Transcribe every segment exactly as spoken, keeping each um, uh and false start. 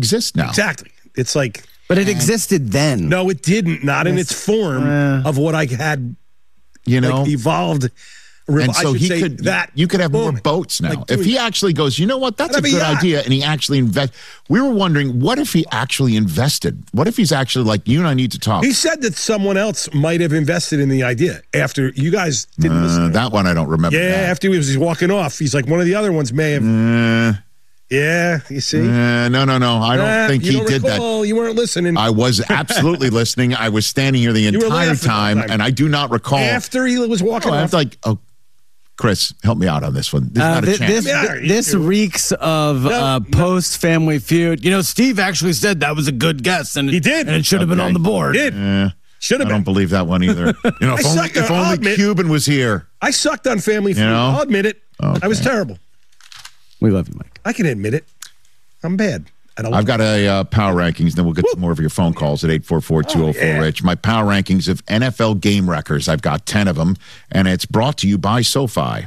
exist now. Exactly. It's like... But it existed then. No, it didn't. Not in its form uh, of what I had, you know, like, evolved. And so he say could that you could have boom. more boats now. Like, if dude, he actually goes, you know what, that's a that'd be good yacht. idea, and he actually invest. We were wondering, what if he actually invested? What if he's actually like, you and I need to talk? He said that someone else might have invested in the idea after you guys didn't Uh, listen. that one I don't remember. Yeah, that. after he was walking off, he's like, one of the other ones may have. Uh, Yeah, you see? uh, no, no, no. I don't Nah, think you he don't did recall. that. You weren't listening. I was absolutely listening. I was standing here the You were entire laughing the time, whole time. and I do not recall. After he was walking Oh, I off. was like, oh, Chris, help me out on this one. There's Uh, not a thi- chance. this Yeah, you this do. reeks of No, uh, no. post Family Feud. You know, Steve actually said that was a good guess, and He did. and it should have been Okay. on the board. did. Eh, Should I have don't been. believe that one either. You know, if I only, suck- if I'll only admit- Cuban was here. I sucked on Family Feud. know? I'll admit it. I was Okay. terrible. We love you, Mike. I can admit it. I'm bad. I don't I've got a uh, power rankings, then we'll get some more of your phone calls at eight four four, two oh four, yeah. Rich. My power rankings of N F L game records. I've got ten of them, and it's brought to you by SoFi.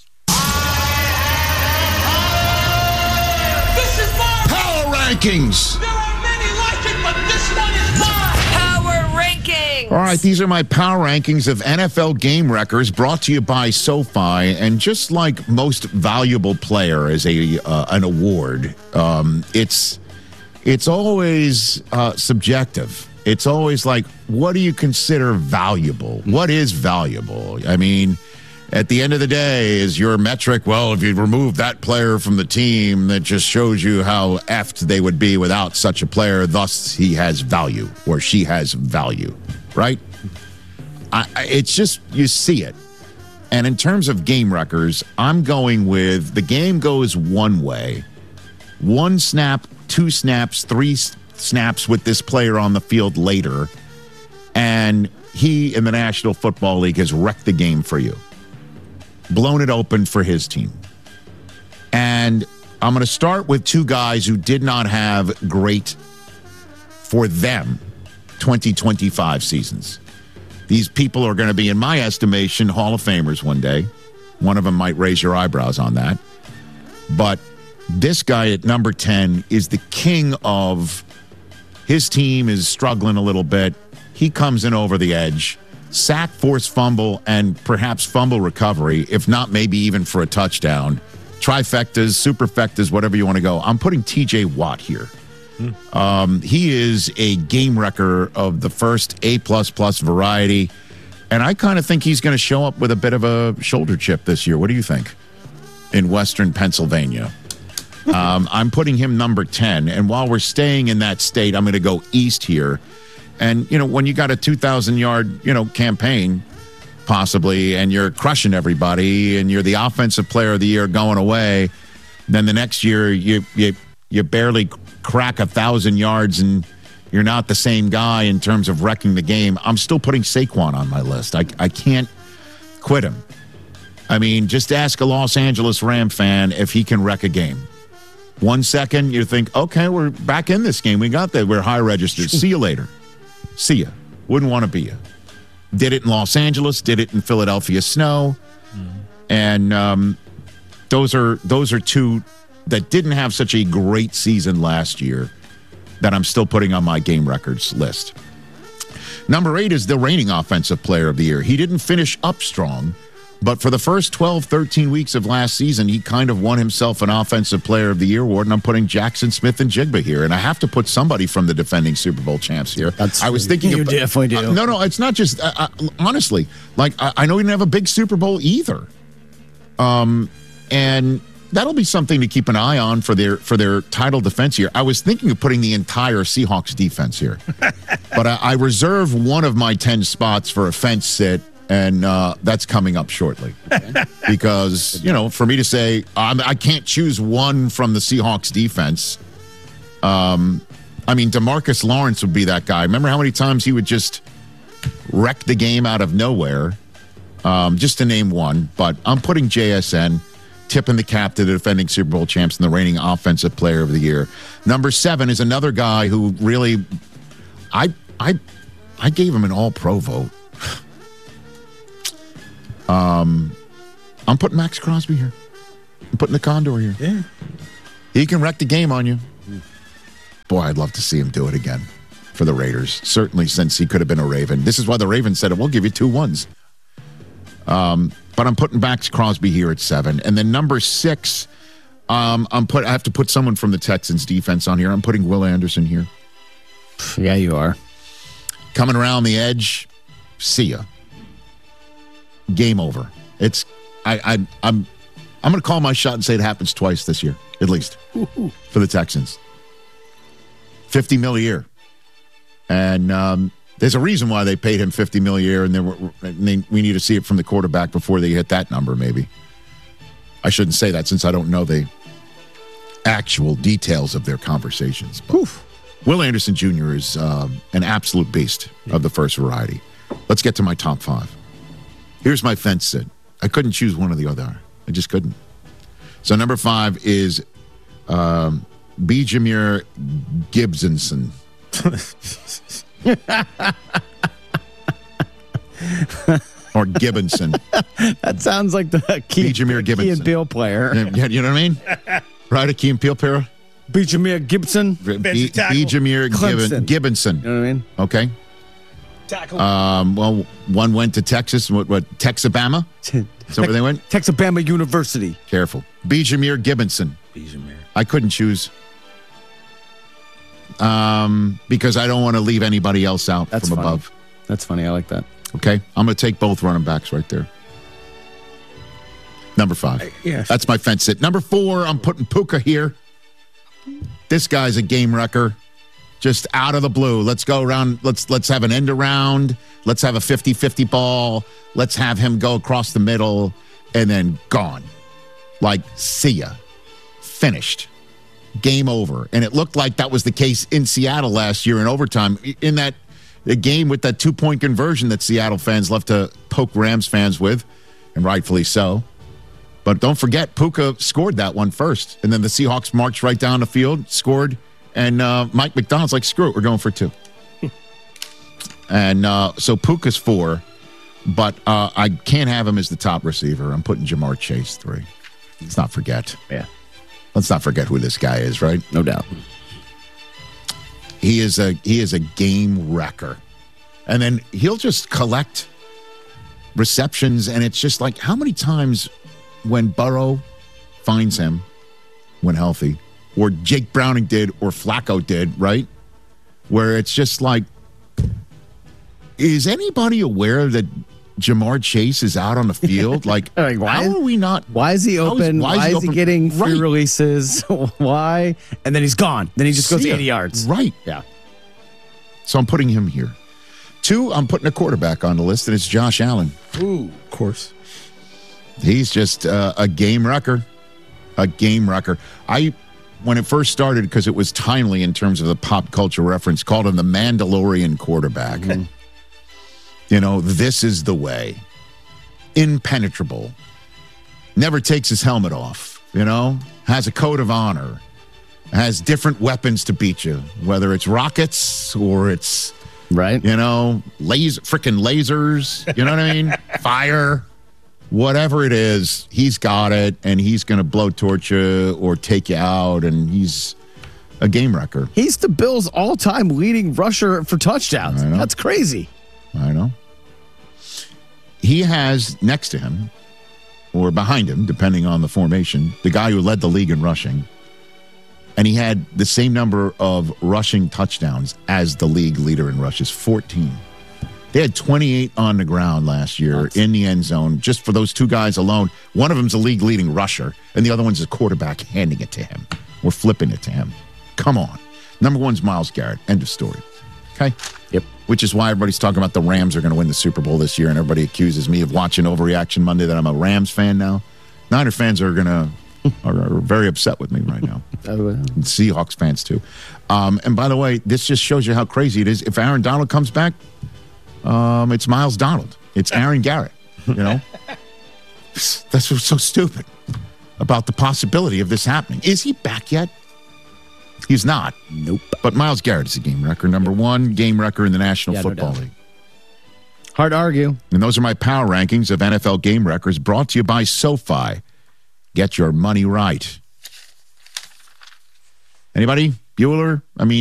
This is mine. Power rankings. There are many like it, but this one is mine. Power Rankings. All right, these are my power rankings of N F L game records brought to you by SoFi. And just like most valuable player as a uh, an award, um, it's it's always uh, subjective. It's always like, what do you consider valuable? What is valuable? I mean, at the end of the day, is your metric, well, if you remove that player from the team, that just shows you how effed they would be without such a player. Thus, he has value or she has value, right? I, I, it's just, you see it. And in terms of game records, I'm going with the game goes one way. One snap, two snaps, three s- snaps with this player on the field later. And he in the National Football League has wrecked the game for you. Blown it open for his team. And I'm going to start with two guys who did not have great, for them, twenty twenty-five seasons. These people are going to be, in my estimation, Hall of Famers one day. One of them might raise your eyebrows on that. But this guy at number ten is the king of, his team is struggling a little bit. He comes in over the edge. Sack, force fumble, and perhaps fumble recovery, if not maybe even for a touchdown. Trifectas, superfectas, whatever you want to go. I'm putting T J Watt here. Hmm. Um, he is a game wrecker of the first A-plus plus variety, and I kind of think he's going to show up with a bit of a shoulder chip this year. What do you think? In Western Pennsylvania. um, I'm putting him number ten, and while we're staying in that state, I'm going to go east here. And, you know, when you got a two thousand yard, you know, campaign, possibly, and you're crushing everybody, and you're the offensive player of the year going away, then the next year you you you barely crack a thousand yards, and you're not the same guy in terms of wrecking the game. I'm still putting Saquon on my list. I I can't quit him. I mean, just ask a Los Angeles Ram fan if he can wreck a game. One second, you think, okay, we're back in this game. We got that. We're high registered. See you later. See ya. Wouldn't want to be ya. Did it in Los Angeles. Did it in Philadelphia snow. Mm-hmm. And um, those are those are two that didn't have such a great season last year that I'm still putting on my game records list. Number eight is the reigning offensive player of the year. He didn't finish up strong, but for the first twelve, thirteen weeks of last season, he kind of won himself an offensive player of the year award, and I'm putting Jackson Smith and Jigba here. And I have to put somebody from the defending Super Bowl champs here. That's I was thinking you of, definitely do. Uh, no, no, it's not just, uh, uh, honestly, like, I, I know he didn't have a big Super Bowl either. Um, and that'll be something to keep an eye on for their for their title defense here. I was thinking of putting the entire Seahawks defense here, but I, I reserve one of my ten spots for a fence sit, and uh, that's coming up shortly. Okay. Because, you know, for me to say um, I can't choose one from the Seahawks defense. Um, I mean, DeMarcus Lawrence would be that guy. Remember how many times he would just wreck the game out of nowhere? Um, just to name one, but I'm putting J S N, tipping the cap to the defending Super Bowl champs and the reigning offensive player of the year. Number seven is another guy who really, I I I gave him an all-pro vote. um, I'm putting Max Crosby here. I'm putting the Condor here. Yeah. He can wreck the game on you. boy, I'd love to see him do it again for the Raiders. Certainly since he could have been a Raven. This is why the Ravens said, we'll give you two ones. Um, but I'm putting back Crosby here at seven. And then number six, um, I'm put. I have to put someone from the Texans defense on here. I'm putting Will Anderson here. Yeah, you are. Coming around the edge, see ya. Game over. It's I, I I'm I'm going to call my shot and say it happens twice this year, at least, for the Texans. fifty mil a year, and um, there's a reason why they paid him fifty mil a year, and, were, and they, we need to see it from the quarterback before they hit that number. Maybe I shouldn't say that since I don't know the actual details of their conversations. But Will Anderson Junior is um, an absolute beast of the first variety. Let's get to my top five. Here's my fence sit. I couldn't choose one or the other. I just couldn't. So number five is um, B. Jameer Gibsonson. Or Gibbonson. That sounds like the Key, B. Jameer Key Gibbonson. and Peele player. Yeah, you know what I mean? Right, a Key and Peele player? B. Jameer Gibson. B. Defensive tackle. B. Jameer Clemson. Gibbon, Gibbonson. You know what I mean? Okay. Tackle. Um, well, one went to Texas. What? What? Texabama? Is that where they went? Texabama University. Careful. B. Jameer Gibbonson. B. Jameer. I couldn't choose. Um, because I don't want to leave anybody else out That's from funny. above. That's funny. I like that. Okay, I'm going to take both running backs right there. Number five. yeah. That's my fence sit. Number four, I'm putting Puka here. This guy's a game wrecker. Just out of the blue. Let's go around. Let's let's have an end around. Let's have a fifty-fifty ball. Let's have him go across the middle and then gone. Like, see ya. Finished. Game over. And it looked like that was the case in Seattle last year in overtime. In that the game with that two-point conversion that Seattle fans love to poke Rams fans with, and rightfully so. But don't forget, Puka scored that one first. And then the Seahawks marched right down the field, scored, and uh, Mike McDonald's like, screw it, we're going for two. and uh, so Puka's four, but uh, I can't have him as the top receiver. I'm putting Jamar Chase three. Let's not forget. Yeah. Let's not forget who this guy is, right? No doubt. He is a he is a game wrecker. And then he'll just collect receptions, and it's just like, how many times when Burrow finds him when healthy, or Jake Browning did, or Flacco did, right? Where it's just like, is anybody aware that Jamar Chase is out on the field? Like, Like, why how is- are we not? Why is he How is- open? why why is he is he open? getting free Right. releases? Why? And then he's gone. Then he just goes See ya. eighty yards. Right. Yeah. So I'm putting him here. Two, I'm putting a quarterback on the list, and it's Josh Allen. Ooh, of course. He's just uh, a game wrecker, a game wrecker. I, when it first started, because it was timely in terms of the pop culture reference, called him the Mandalorian quarterback. Mm-hmm. You know, this is the way. Impenetrable. Never takes his helmet off, you know, has a code of honor, has different weapons to beat you, whether it's rockets or it's, Right. you know, laser, freaking lasers, you know what I mean? Fire, whatever it is, he's got it, and he's going to blowtorch you or take you out, and he's a game wrecker. He's the Bills' all-time leading rusher for touchdowns. I know. That's crazy. I know. He has next to him, or behind him, depending on the formation, the guy who led the league in rushing. And he had the same number of rushing touchdowns as the league leader in rushes, fourteen. They had twenty-eight on the ground last year in the end zone, just for those two guys alone. One of them's a league leading rusher, and the other one's a quarterback handing it to him or flipping it to him. Come on. Number one's Myles Garrett. End of story. Okay? Yep. Which is why everybody's talking about the Rams are going to win the Super Bowl this year, and everybody accuses me of watching Overreaction Monday that I'm a Rams fan now. Niner fans are going to are, are very upset with me right now. And Seahawks fans too. Um, and by the way, this just shows you how crazy it is. If Aaron Donald comes back, um, it's Miles Donald. It's Aaron Garrett. You know, that's what's so stupid about the possibility of this happening. Is he back yet? He's not. Nope. But Myles Garrett is a game wrecker. Number one game wrecker in the National Yeah, no Football doubt. League. Hard to argue. And those are my power rankings of N F L game wreckers, brought to you by SoFi. Get your money right. Anybody? Bueller? I mean,